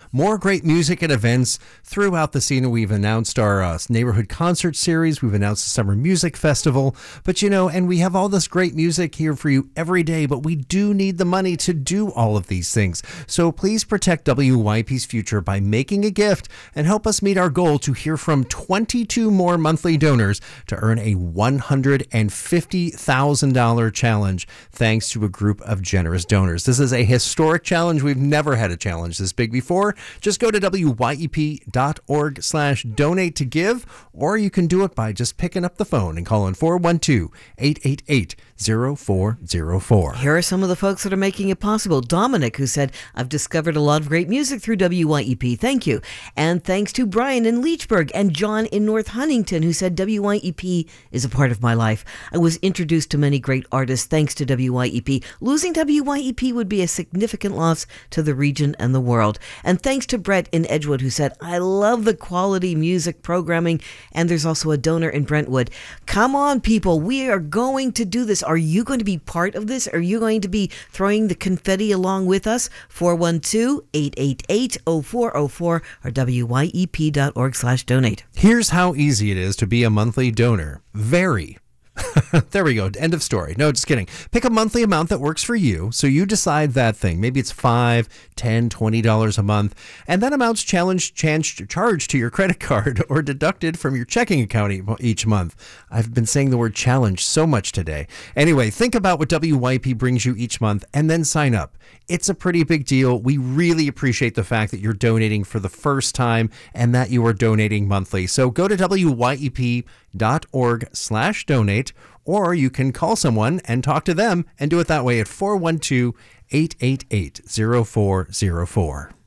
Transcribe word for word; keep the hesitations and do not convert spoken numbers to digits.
more great music and events throughout the scene. We've announced our uh, neighborhood concert series. We've announced the Summer Music Festival. But, you know, and we have all this great music here for you every day, but we do need the money to do all of these things. So please protect W Y P's future by making a gift and help us meet our goal to hear from twenty-two more monthly donors to earn a one hundred fifty thousand dollars challenge thanks to a group of generous donors. This is a historic challenge. We've never had a challenge this big before. Just go to W Y E P dot org slash donate to give, or you can do it by just picking up the phone and calling four one two, eight eight eight, zero four zero four. Here are some of the folks that are making it possible. Dominic, who said, I've discovered a lot of great music through W Y E P. Thank you. And thanks to Brian in Leechburg and John in North Huntington, who said W Y E P is a part of my life. I was introduced to many great artists thanks to W Y E P. Losing W Y E P would be a significant loss to the region and the world. And thanks to Brett in Edgewood, who said, I love the quality music programming. And there's also a donor in Brentwood. Come on, people. We are going to do this. Are you going to be part of this? Are you going to be throwing the confetti along with us? four one two, eight eight eight, zero four zero four or W Y E P dot org slash donate. Here's how easy it is to be a monthly donor. Very. There we go. End of story. No, just kidding. Pick a monthly amount that works for you. So you decide that thing. Maybe it's five, ten, twenty dollars a month. And that amount's challenged, changed, charged to your credit card or deducted from your checking account each month. I've been saying the word challenge so much today. Anyway, think about what W Y P brings you each month and then sign up. It's a pretty big deal. We really appreciate the fact that you're donating for the first time and that you are donating monthly. So go to W Y E P dot org slash donate, or you can call someone and talk to them and do it that way at four one two, eight eight eight, zero four zero four.